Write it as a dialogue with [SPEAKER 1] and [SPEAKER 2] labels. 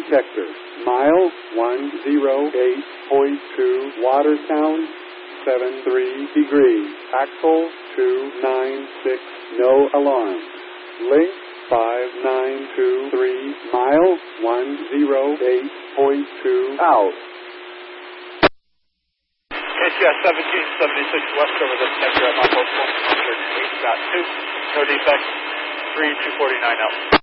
[SPEAKER 1] detector. Mile 108.2, Watersound 73 degrees. Axle 296, no alarm. Link 5923, mile 108.2 out.
[SPEAKER 2] NCS 1776 west over the detector at Mach 1.8.2. No defects, 3249 out.